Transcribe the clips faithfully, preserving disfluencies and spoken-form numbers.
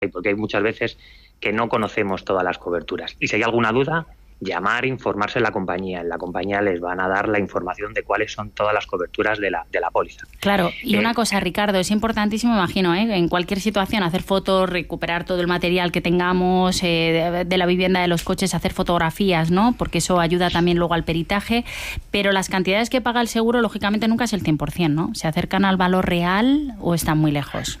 porque hay muchas veces que no conocemos todas las coberturas. Y si hay alguna duda, llamar, informarse en la compañía. En la compañía les van a dar la información de cuáles son todas las coberturas de la, de la póliza. Claro, y eh, una cosa, Ricardo, es importantísimo, imagino, ¿eh? en cualquier situación, hacer fotos, recuperar todo el material que tengamos eh, de, de la vivienda, de los coches, hacer fotografías, ¿no? Porque eso ayuda también luego al peritaje, pero las cantidades que paga el seguro, lógicamente, nunca es el cien por ciento, ¿no? ¿Se acercan al valor real o están muy lejos?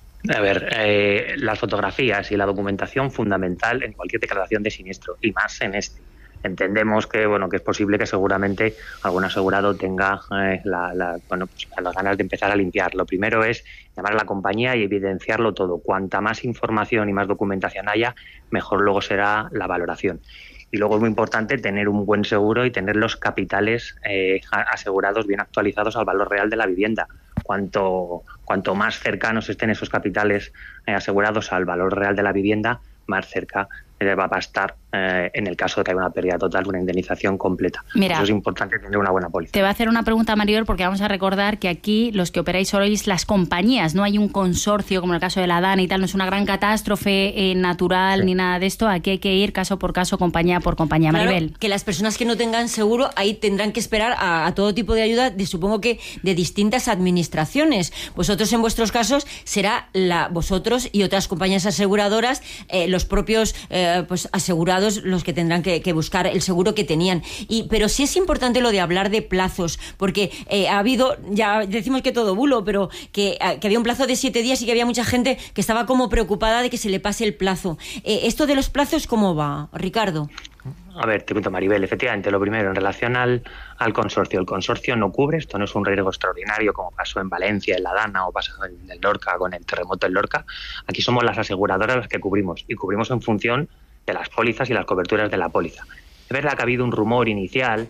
A ver, eh, las fotografías y la documentación fundamental en cualquier declaración de siniestro, y más en este. Entendemos que bueno que es posible que seguramente algún asegurado tenga eh, la, la, bueno, pues, las ganas de empezar a limpiar. Lo primero es llamar a la compañía y evidenciarlo todo. Cuanta más información y más documentación haya, mejor luego será la valoración. Y luego es muy importante tener un buen seguro y tener los capitales eh, asegurados bien actualizados al valor real de la vivienda. Cuanto, cuanto más cercanos estén esos capitales eh, asegurados al valor real de la vivienda, más cerca eh, va a estar eh, en el caso de que haya una pérdida total, una indemnización completa. Mira, eso es importante, tener una buena póliza. Te voy a hacer una pregunta, Maribel, porque vamos a recordar que aquí los que operáis sois las compañías, no hay un consorcio como en el caso de la DANA y tal, no es una gran catástrofe eh, natural sí. ni nada de esto. Aquí hay que ir caso por caso, compañía por compañía. Claro, Maribel. Que las personas que no tengan seguro ahí tendrán que esperar a, a todo tipo de ayuda, de, supongo que de distintas administraciones. Vosotros en vuestros casos será la vosotros y otras compañías aseguradoras, eh, los propios eh, pues asegurados los que tendrán que, que buscar el seguro que tenían. Y, pero sí es importante lo de hablar de plazos, porque eh, ha habido, ya decimos que todo bulo, pero que, que había un plazo de siete días y que había mucha gente que estaba como preocupada de que se le pase el plazo. Eh, ¿Esto de los plazos cómo va, Ricardo? A ver, te cuento, Maribel, efectivamente, lo primero, en relación al, al consorcio. El consorcio no cubre, esto no es un riesgo extraordinario como pasó en Valencia, en la DANA, o pasó en el Lorca, con el terremoto en Lorca. Aquí somos las aseguradoras las que cubrimos, y cubrimos en función de las pólizas y las coberturas de la póliza. Es verdad que ha habido un rumor inicial,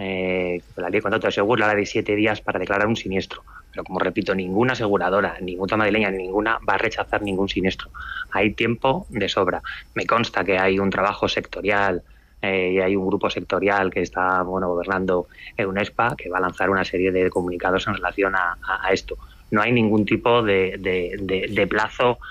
eh, la ley de contrato de seguro, la de siete días para declarar un siniestro, pero como repito, ninguna aseguradora, ni Mutua Madrileña, ni ninguna va a rechazar ningún siniestro. Hay tiempo de sobra. Me consta que hay un trabajo sectorial eh, y hay un grupo sectorial que está bueno gobernando EUNESPA que va a lanzar una serie de comunicados en relación a, a, a esto. No hay ningún tipo de, de, de, de plazo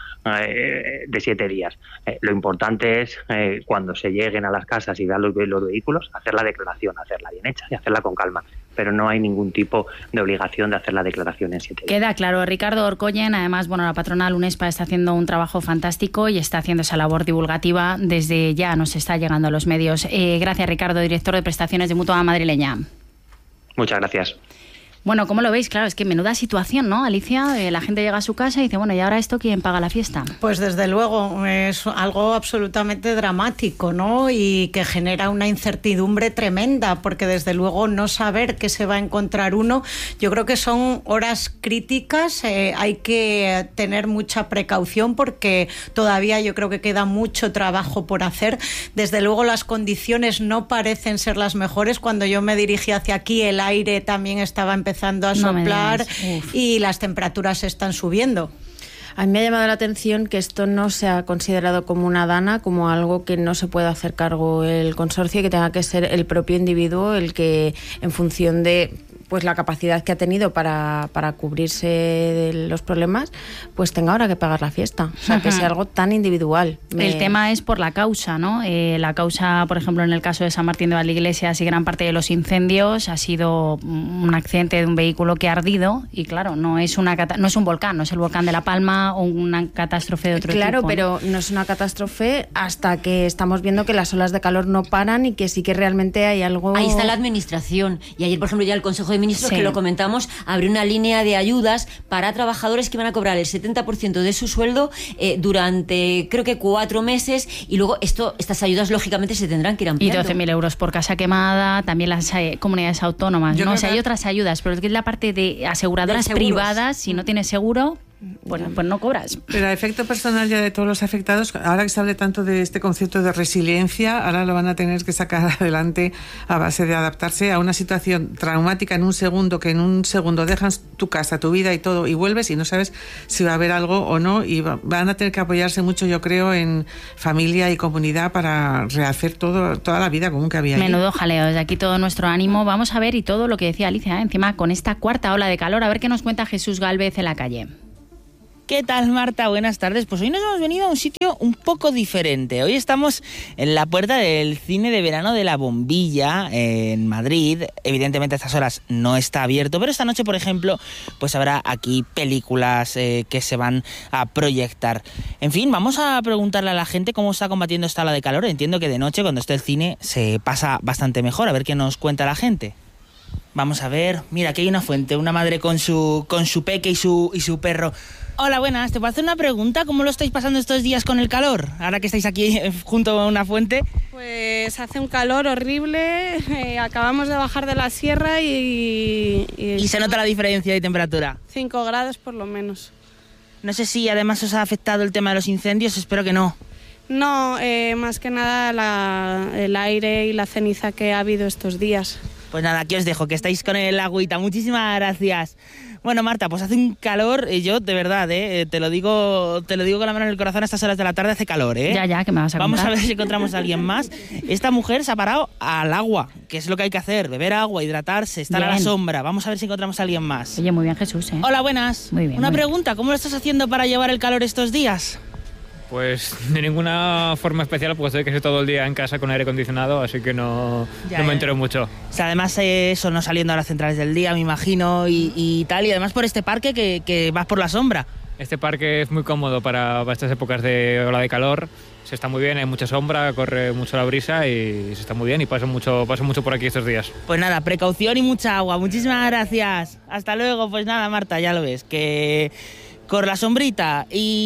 eh, de siete días. Eh, lo importante es eh, cuando se lleguen a las casas y vean los, los vehículos, hacer la declaración, hacerla bien hecha y hacerla con calma. Pero no hay ningún tipo de obligación de hacer la declaración en siete días. Queda claro. Ricardo Orcollen, además, bueno, la patronal UNESPA está haciendo un trabajo fantástico y está haciendo esa labor divulgativa desde ya, nos está llegando a los medios. Eh, gracias, Ricardo, director de prestaciones de Mutua Madrileña. Muchas gracias. Bueno, ¿cómo lo veis? Claro, es que menuda situación, ¿no, Alicia? Eh, la gente llega a su casa y dice, bueno, ¿y ahora esto quién paga la fiesta? Pues desde luego, es algo absolutamente dramático, ¿no? Y que genera una incertidumbre tremenda, porque desde luego no saber qué se va a encontrar uno, yo creo que son horas críticas, eh, hay que tener mucha precaución porque todavía yo creo que queda mucho trabajo por hacer. Desde luego las condiciones no parecen ser las mejores. Cuando yo me dirigí hacia aquí, el aire también estaba empezando empezando a soplar no y las temperaturas están subiendo. A mí me ha llamado la atención que esto no se ha considerado como una DANA, como algo que no se puede hacer cargo el consorcio y que tenga que ser el propio individuo el que, en función de pues la capacidad que ha tenido para, para cubrirse de los problemas, pues tenga ahora que pagar la fiesta. O sea, Ajá. que sea algo tan individual. Me... El tema es por la causa, ¿no? Eh, la causa, por ejemplo, en el caso de San Martín de Valdeiglesias y gran parte de los incendios ha sido un accidente de un vehículo que ha ardido y, claro, no es una no es un volcán, no es el volcán de La Palma o una catástrofe de otro claro, tipo. Claro, pero ¿no? no es una catástrofe hasta que estamos viendo que las olas de calor no paran y que sí que realmente hay algo... Ahí está la administración. Y ayer, por ejemplo, ya el Consejo de Ministros, sí. que lo comentamos, abrió una línea de ayudas para trabajadores que van a cobrar el setenta por ciento de su sueldo eh, durante, creo que cuatro meses, y luego esto estas ayudas, lógicamente, se tendrán que ir ampliando. Y doce mil euros por casa quemada, también las eh, comunidades autónomas, Yo ¿no? O sea, hay otras ayudas, pero es que la parte de aseguradoras privadas, si no tienes seguro... Bueno, pues no cobras. Pero a efecto personal ya de todos los afectados, ahora que se hable tanto de este concepto de resiliencia, ahora lo van a tener que sacar adelante a base de adaptarse a una situación traumática en un segundo, que en un segundo dejas tu casa, tu vida y todo, y vuelves y no sabes si va a haber algo o no, y van a tener que apoyarse mucho, yo creo, en familia y comunidad para rehacer todo, toda la vida común que había. Menudo allí. jaleo, desde aquí todo nuestro ánimo. Vamos a ver, y todo lo que decía Alicia, ¿eh? encima con esta cuarta ola de calor, a ver qué nos cuenta Jesús Gálvez en la calle. ¿Qué tal, Marta? Buenas tardes. Pues hoy nos hemos venido a un sitio un poco diferente. Hoy estamos en la puerta del cine de verano de La Bombilla, en Madrid. Evidentemente a estas horas no está abierto, pero esta noche, por ejemplo, pues habrá aquí películas eh, que se van a proyectar. En fin, vamos a preguntarle a la gente cómo está combatiendo esta ola de calor. Entiendo que de noche, cuando esté el cine, se pasa bastante mejor. A ver qué nos cuenta la gente. Vamos a ver. Mira, aquí hay una fuente, una madre con su, con su peque y su, y su perro. Hola, buenas. ¿Te puedo hacer una pregunta? ¿Cómo lo estáis pasando estos días con el calor? Ahora que estáis aquí junto a una fuente. Pues hace un calor horrible. Eh, acabamos de bajar de la sierra y... Y, y se nota la diferencia de temperatura. cinco grados por lo menos. No sé si además os ha afectado el tema de los incendios. Espero que no. No, eh, más que nada la, el aire y la ceniza que ha habido estos días. Pues nada, aquí os dejo, que estáis con el agüita. Muchísimas gracias. Bueno, Marta, pues hace un calor, y yo, de verdad, ¿eh? te lo digo te lo digo con la mano en el corazón, a estas horas de la tarde hace calor, ¿eh? Ya, ya, que me vas a contar. Vamos a ver si encontramos a alguien más. Esta mujer se ha parado al agua, que es lo que hay que hacer, beber agua, hidratarse, estar bien a la sombra. Vamos a ver si encontramos a alguien más. Oye, muy bien, Jesús, ¿eh? Hola, buenas. Muy bien. Una muy pregunta, ¿cómo lo estás haciendo para llevar el calor estos días? Pues de ninguna forma especial, porque estoy casi todo el día en casa con aire acondicionado, así que no, ya, no me entero mucho. O sea, además eh, eso, no saliendo a las centrales del día, me imagino, y, y tal, y además por este parque que, que vas por la sombra. Este parque es muy cómodo para, para estas épocas de ola de calor, se está muy bien, hay mucha sombra, corre mucho la brisa y se está muy bien y paso mucho, paso mucho por aquí estos días. Pues nada, precaución y mucha agua, muchísimas gracias. Hasta luego. Pues nada, Marta, ya lo ves, que... con la sombrita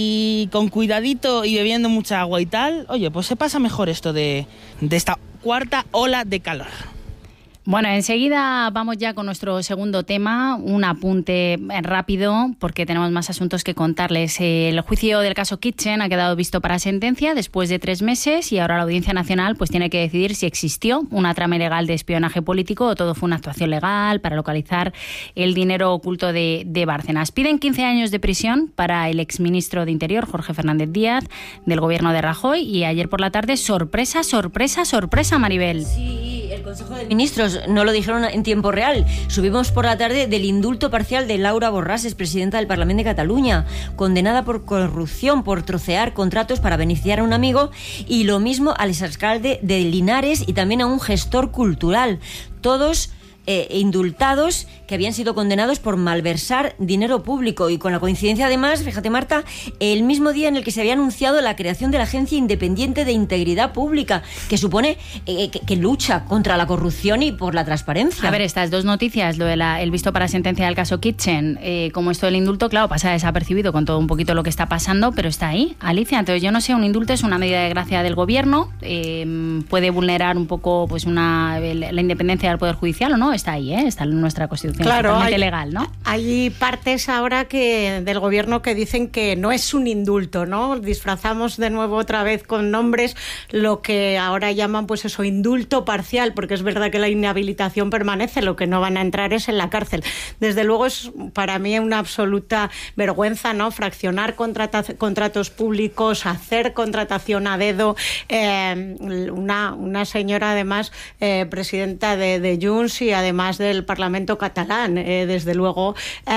y con cuidadito y bebiendo mucha agua y tal, oye, pues se pasa mejor esto de, de esta cuarta ola de calor. Bueno, enseguida vamos ya con nuestro segundo tema, un apunte rápido porque tenemos más asuntos que contarles. El juicio del caso Kitchen ha quedado visto para sentencia después de tres meses y ahora la Audiencia Nacional pues tiene que decidir si existió una trama ilegal de espionaje político o todo fue una actuación legal para localizar el dinero oculto de, de Bárcenas. Piden quince años de prisión para el exministro de Interior, Jorge Fernández Díaz, del gobierno de Rajoy, y ayer por la tarde, sorpresa, sorpresa, sorpresa, Maribel. Sí, el Consejo de Ministros no lo dijeron en tiempo real. Subimos por la tarde del indulto parcial de Laura Borràs, expresidenta del Parlamento de Cataluña, condenada por corrupción, por trocear contratos para beneficiar a un amigo, y lo mismo al exalcalde de Linares y también a un gestor cultural. Todos eh, indultados que habían sido condenados por malversar dinero público, y con la coincidencia además, fíjate Marta, el mismo día en el que se había anunciado la creación de la Agencia Independiente de Integridad Pública, que supone eh, que, que lucha contra la corrupción y por la transparencia. A ver, estas dos noticias, lo de la, el visto para sentencia del caso Kitchen, eh, como esto del indulto, claro, pasa desapercibido con todo un poquito lo que está pasando, pero está ahí, Alicia. Entonces yo no sé, un indulto es una medida de gracia del gobierno, eh, puede vulnerar un poco pues una la independencia del Poder Judicial, ¿o no? Está ahí, ¿eh? Está en nuestra Constitución. Claro, hay, legal, ¿no? Hay partes ahora que del gobierno que dicen que no es un indulto, ¿no? Disfrazamos de nuevo otra vez con nombres lo que ahora llaman, pues eso, indulto parcial, porque es verdad que la inhabilitación permanece, lo que no van a entrar es en la cárcel. Desde luego es para mí una absoluta vergüenza, ¿no? Fraccionar contrata- contratos públicos, hacer contratación a dedo. Eh, una, una señora, además, eh, presidenta de, de Junts y además del Parlamento catalán. Eh, desde luego,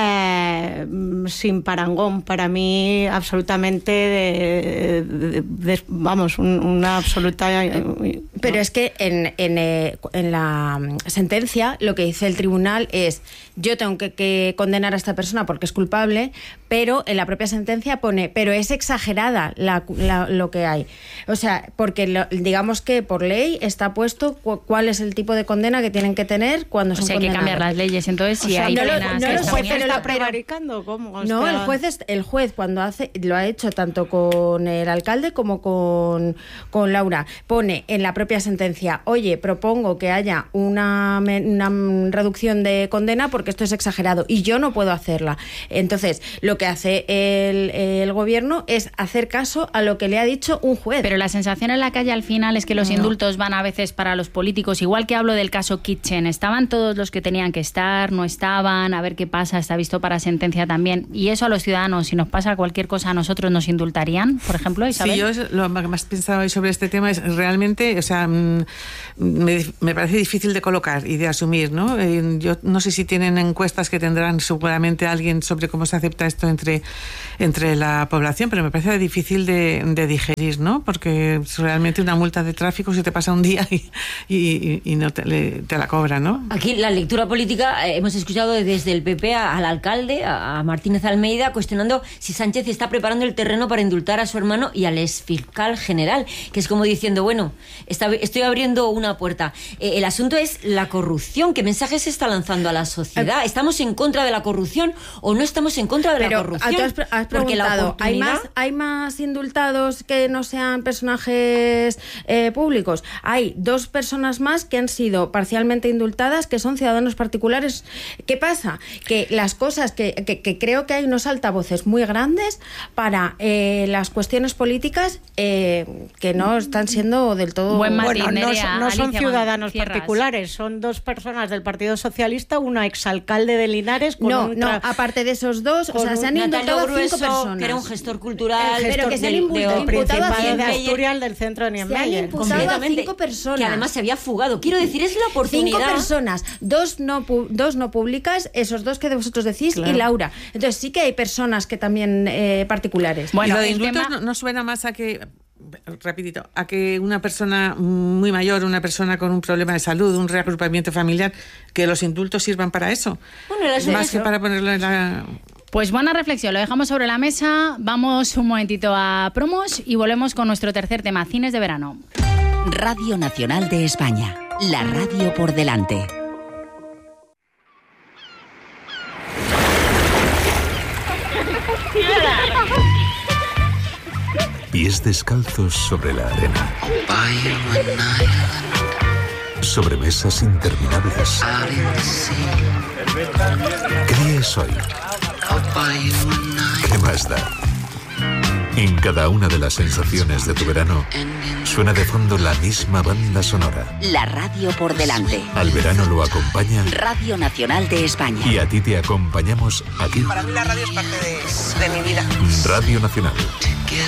eh, sin parangón, para mí absolutamente, de, de, de, vamos, un, una absoluta... Pero ¿no? Es que en, en, eh, en la sentencia lo que dice el tribunal es: yo tengo que, que condenar a esta persona porque es culpable, pero en la propia sentencia pone, pero es exagerada la, la, lo que hay. O sea, porque lo, digamos que por ley está puesto cu- cuál es el tipo de condena que tienen que tener cuando o son sea, condenados. Hay que cambiar las leyes, entonces si o sea, hay no penas... Lo, no ¿El juez pero, está prevaricando? ¿Cómo? No, o sea... el juez, es, el juez cuando hace, lo ha hecho tanto con el alcalde como con, con Laura, pone en la propia sentencia, oye, propongo que haya una, una reducción de condena porque esto es exagerado y yo no puedo hacerla. Entonces, lo que hace el, el gobierno es hacer caso a lo que le ha dicho un juez. Pero la sensación en la calle al final es que los no. indultos van a veces para los políticos, igual que hablo del caso Kitchen, estaban todos los que tenían que estar, no estaban, a ver qué pasa, está visto para sentencia también. Y eso a los ciudadanos, si nos pasa cualquier cosa a nosotros, ¿nos indultarían, por ejemplo, Isabel? Sí, yo lo que más pensaba hoy sobre este tema es realmente, o sea, sea, me, me parece difícil de colocar y de asumir, ¿no? Eh, yo no sé si tienen encuestas que tendrán seguramente alguien sobre cómo se acepta esto entre, entre la población, pero me parece difícil de, de digerir, ¿no? Porque es realmente una multa de tráfico se te pasa un día y, y, y no te, le, te la cobra, ¿no? Aquí la lectura política, eh, hemos escuchado desde el P P a, al alcalde, a, a Martínez Almeida, cuestionando si Sánchez está preparando el terreno para indultar a su hermano y al exfiscal general, que es como diciendo, bueno, está, estoy abriendo una puerta. Eh, el asunto es la corrupción. ¿Qué mensaje se está lanzando a la sociedad? ¿Estamos en contra de la corrupción o no estamos en contra de Pero, la corrupción? Tú has, has preguntado, oportunidad... ¿hay, más, ¿hay más indultados que no sean personajes eh, públicos? Hay dos personas más que han sido parcialmente indultadas, que son ciudadanos particulares. ¿Qué pasa? Que las cosas que, que, que creo que hay unos altavoces muy grandes para eh, las cuestiones políticas eh, que no están siendo del todo... Buen bueno, no, Nerea, no son ciudadanos Cierras. particulares, son dos personas del Partido Socialista, una exalcalde de Linares con No, un no, tra... aparte de esos dos, o sea, se han indultado a cinco personas. Que era un gestor cultural, el pero que se han del, imputado, de, imputado a principal de cinco. Asturias del centro de Niemeyer. Se han imputado a cinco personas. Que además se había fugado. Quiero decir, es la oportunidad. Cinco personas, dos no, dos no públicas, esos dos que vosotros decís, claro. Y Laura. Entonces sí que hay personas que también eh, particulares. Bueno, y lo de indultos tema... no, no suena más a que... rapidito, a que una persona muy mayor, una persona con un problema de salud, un reagrupamiento familiar, que los indultos sirvan para eso. Bueno, más que para ponerlo en la... Pues buena reflexión, lo dejamos sobre la mesa, vamos un momentito a promos y volvemos con nuestro tercer tema, cines de verano. Radio Nacional de España, la radio por delante. Pies descalzos sobre la arena. Sobre mesas interminables. ¿Qué día es hoy? ¿Qué más da? En cada una de las sensaciones de tu verano suena de fondo la misma banda sonora. La radio por delante. Al verano lo acompaña Radio Nacional de España. Y a ti te acompañamos aquí. Para mí la radio es parte de, de mi vida. Radio Nacional.